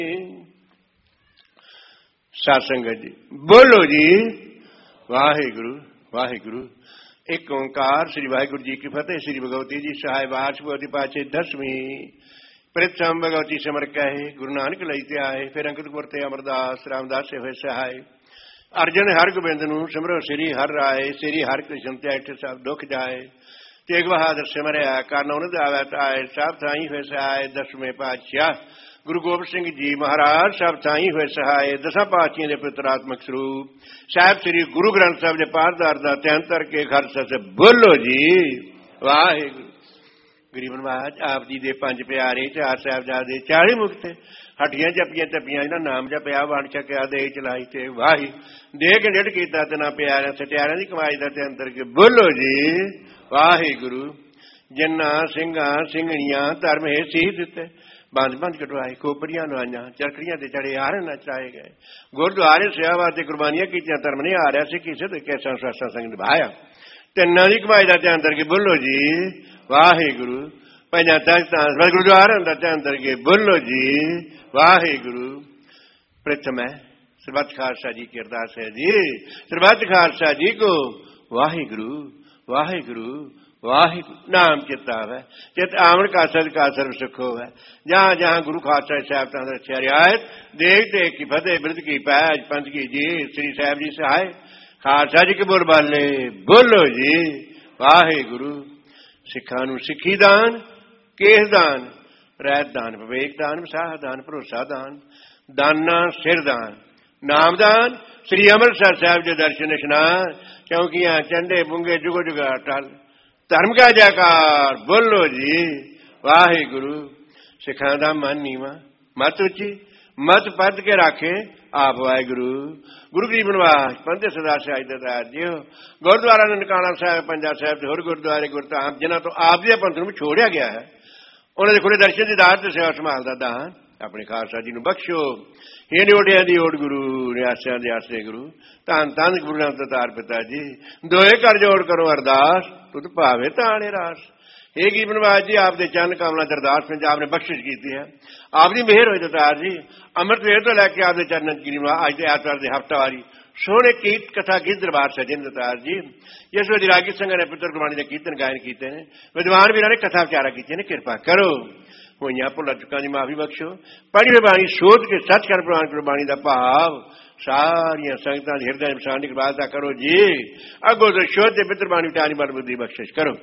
साध संगत जी बोलो जी वाहिगुरु वाहिगुरु। एक ओंकार श्री वाहिगुरु जी की फतेह। श्री भगवती जी सहाय वाच भगवती पाचे 10वीं प्रथम भगवती समर कहे गुरु नानक लईते आए। फिर अंकित गुरते अमरदास रामदास से हुए सहाय। अर्जन हर गोबिंद नूं सिमरो श्री हर राय। श्री हर कृष्ण त्याग सब दुख जाए। तेग बहादुर सिमरिया कानून उन दावत आए। सब थाई हुए सहाय 10वें पातशाह गुरु गोबिंद सिंह जी महाराज। सब थाई हुए सहाय 10 पातशाहियों के पवित्रात्मक स्वरूप साहिब श्री गुरु ग्रंथ साहब के पाठदार का ध्यान करके खालसा से बोलो जी वाहिगुरू। गरीब नवाज आप जी के 5 प्यारे 4 साहिबजादे 40 मुक्त हटियां जपियां टपियां इन्हां नाम जपिया वण छकिया दे चलाई ते वाही दे के डेढ़ कीता तना प्यारियां सटियारियां दी कमाई दा ध्यान करके बोलो जी वाहिगुरू। जिन्ना सिंघां सिंघणियां धर्म है सीध दिते बंद बंद कटवाए खोपड़ियां नवाइयां चरखड़ियां ते चढ़े हार नचाए गए। गुरुद्वारे सेवा ते कुर्बानियां कीतियां धर्म नहीं आ रहा सी किसे ते कैसा स्वासा संग निभाया। तिन्ना दी कमाई दा ध्यान करके बोलो जी वाहिगुरू। पंजा तख्तां गुरुद्वारे दा ध्यान करके बोलो जी वाहिगुरू। प्रथम है सरबत खालसा जी की अरदास है जी। सरबत खालसा जी को वाहिगुरू वाहिगुरू वाहिगुरू नाम चिता है। चित आमन का सर्व सुख हो है। जहां जहां गुरु खालसा साहब रक्षा रियायत देख देख की फतेह बिरद की पैज पंथ की जी। श्री साहब जी सहाय खालसा जी के बोल बाले बोलो जी वाहिगुरू। सिखा नूं सिखी दान केस दान रैत दान विवेक दान विसाह दान भरोसा दान दाना सिर दान नाम दान श्री अमृतसर साहब के दर्शन इशनान चौकियां चंडे बुंगे जुगो जुगा टल धर्म का जयकार बोलो जी वाहिगुरू। सिखा दा मन नीवा मत उची मत पद के राखे आप वाहिगुरू। गुरु गरीब निवास पंथ सदा सिहाई दतार जियो। गुरुद्वारा ननकाना साहब पंजा साहब होर गुरुद्वारे गुरधाम जिन्हों तो आप जी पंथ में छोड़िया गया है उन्होंने खुले दर्शन की दात सेवा संभाल का दान अपने खालसा जी नूं बख्शो। हे ओडिया दी ओड गुरु रियासियां दे आसरे गुरु धन धन गुरु नानक दतार पिता जी दोए कर जोड़ करो अरदास तुद भावे ताणे रास। हे गरीब नवाज जी आप दे चरण कमलों च अरदास पंजाब ने बख्शिश की है। आपकी मेहर होई दतार जी अमृत वेल तो लैके आपके चरणों च गरीब अज के ऐतवार के हफ्तावारी सोहने गीत कथा गीत दरबार सजे ने दतार जी। जिस वे रागी संघ ने पुत्र गुरबाणी के कीर्तन गायन किए हैं विद्वान वीरां ने कथा विचारा किए ने कृपा करो होइयां भुलां चुकां दी माफी बख्शो। पढ़ी हुई बाणी सोध के सच कर प्रवान करो बाणी का भाव सारिया संगतां दे हिरदे विछाण की इबादत करो जी। अगों तो शोध के पितर बाणी विचारनी बड़ बुद्धि बख्शिश करो।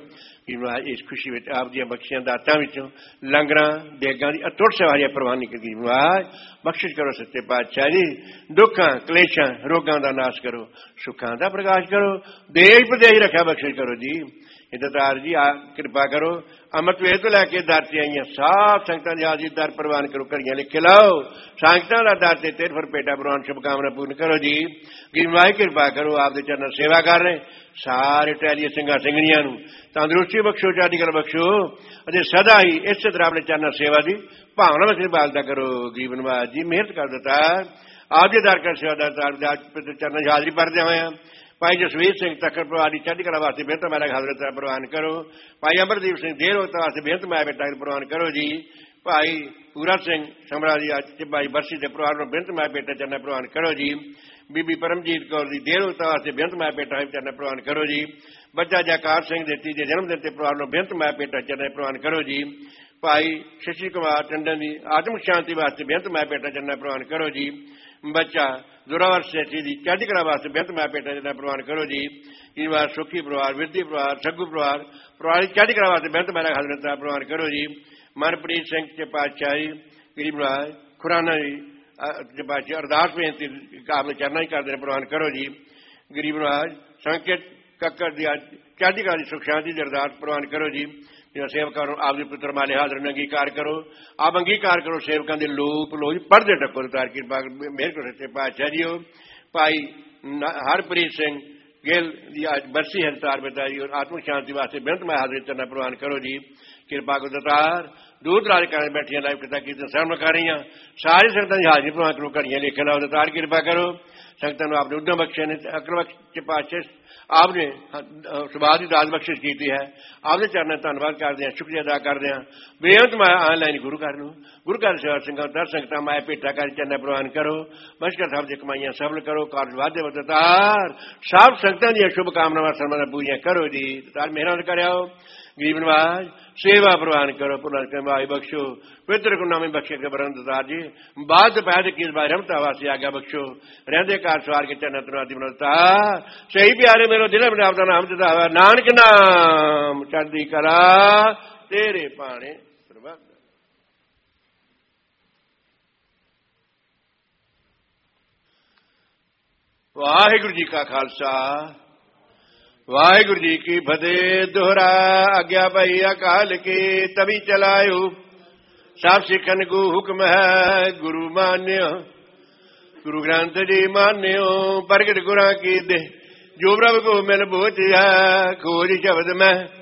इस खुशी में आप दी बख्शियां दातां विचों लंगरां देगां दी अटुट सेवारियां प्रवानी की बख्शिश करो। सच्चे पातशाह जी दुखां कलेशां रोगां दा नाश करो सुखां दा प्रकाश करो देश प्रदेश रखा बख्शिश करो जी। दतार जी कृपा करो अमृत वेल तो लैके दर से आई सब संगतां दी हाज़री दर प्रवान करो घड़ियां लिखे लाओ संगतां दा दर से तेर फर पेटा प्रवान शुभकामना पूर्ण करो जी। गिरवाई कृपा करो आपके चरणों सेवा कर रहे सारे टहलिए सिंघा सिंघणियां नूं तंदुरुस्ती बख्शो चढ़दी कला बख्शो अजे सदा ही इस तरह अपने चरणों सेवा की भावना में संभालता करो। गरीब नवाज जी मेहनत कर देता आप जी दर कर सेवा चरणों हाज़री भरदे हुए भाई जसवीर सिंह तखत परिवार की चढ़दी कला वास्ते बेहतर मैला हजरत प्रवान करो। भाई अमरदीप सिंह देर वक्त वास्ते बेहतर मैं बेटा प्रवान करो जी। भाई पूरा सिंह समरा जी भाई बरसी के परिवार में बेहतर मैं बेटा चरना प्रवान करो जी। बीबी परमजीत कौर की देर वक्त वास्ते बेहतर मैं बेटा चरना प्रवान करो जी। बच्चा जयकार सिंह के तीजे जन्मदिन के परिवार में बेहतर मैं बेटा चरना प्रवान करो जी। भाई शशि कुमार टंडन की आत्म शांति वास्ते बेहतर मैं बेटा चरना प्रवान करो जी। बच्चा जोरावर सेठी की चढ़दी कला वास्ते बेहतर मैं बेटा चरना प्रवान करो जी। इनवार सुखी परिवार विरदी परिवार सग्गू परिवार की चढ़दी कला वास्ते बेहतर मैला हजरत प्रवान करो जी। मनप्रीत सिंह के पातशाही गरीब नवाज खुराना जी पातशाही अरदास बेनती आपने चरणा ही करते प्रवान करो जी। गरीब नवाज संकेत कक्कर की चढ़दी कला सुख शांति की अरदास प्रवान करो जी। सेवकों आपके पुत्र माले हाजर अंगीकार करो आप अंगीकार करो सेवकों के लोप लो जी पढ़ते टप्पो तार कृपा मेहर करो सच्चे पातशाह जी। भाई हरप्रीत सिंह गेल की आज बरसी है तार बेटा जी और आत्म शांति वास्ते बेहतर मैं हाजिर करना प्रवान करो जी। कृपा को दतार दूर दराज कर बैठिया लाइव कथा की श्रवण कर रही सारी संगतां दी हाजरी प्रवान करो घड़ियां लिखन अवतार कृपा करो संगतां नूं आपने उद्यम बख्शे ने अकल बख्शे पातशाह आपने सुभाष की दास बख्शिश की है आपके चरणों धन्यवाद करते हैं शुक्रिया अदा करते हैं बेअंत मैं ऑनलाइन गुरु घर गुरु घर सेवा संगत दर संगतां माया भेटा कर चरण प्रवान करो बशकर सब दी कमाइयां सफल करो कार्य वादे वतार सब संगतां दी शुभ कामनावां सर्वदा पूरियां करो जी तार मेहरबान करो गरीब नवाज सेवा प्रवान करो पुनः कमाई बख्शो पवित्र गुरनामी बख्शे के बरन दार जी बाद पैद की रमता वासी आज्ञा बख्शो रहंदे कार सवार के चरण तनादी बनता सही प्यारे मेरो दिल में आपका नाम जता नानक नाम चढ़दी कला तेरे पाने सर्वग वाहिगुरु जी का खालसा वाहिगुरु जी की फतेह दोहरा आज्ञा पाई अकाल के तभी चलायो सब सिखन को हुक्म है गुरु मान्यो गुरु ग्रंथ जी मान्यो प्रगट गुरा की दे जो प्रभ को मिल बोझ खोज शब्द में